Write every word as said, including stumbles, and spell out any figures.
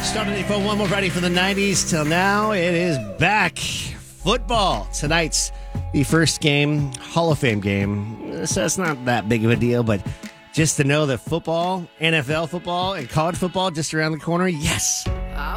Started at phone one, we're ready for the nineties till now. It is back. Football. Tonight's the first game, Hall of Fame game. So it's not that big of a deal, but just to know that football, N F L football, and college football just around the corner, yes,